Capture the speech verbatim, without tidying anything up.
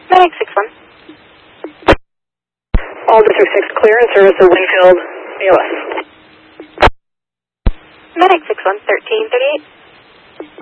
Medic six one. All District six clear in service of Winfield A L S. Medic six one, thirteen thirty-eight.